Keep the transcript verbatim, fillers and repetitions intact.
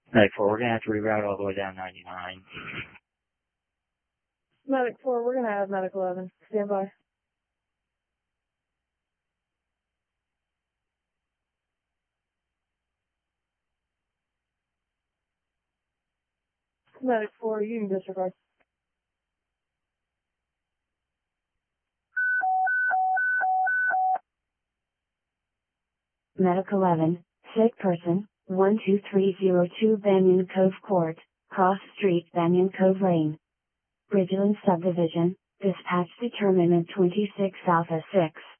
Medic four, we're going to have to reroute all the way down ninety-nine. Medic four, we're going to add Medic eleven. Stand by. Medic four, you can disregard. Medic eleven, sick person, one two three zero two Banyan Cove Court, Cross Street, Banyan Cove Lane. Bridgeland Subdivision, dispatch determinant twenty-six Alpha six.